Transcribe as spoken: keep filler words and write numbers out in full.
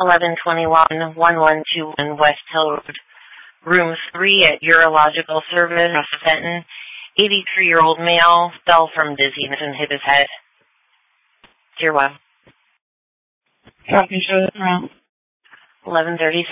eleven twenty-one, eleven twenty-one West Hill Road, room three at Urological Service, Fenton. eighty-three-year-old male fell from dizziness and hit his head. Tier one. Copy, show this around. eleven thirty.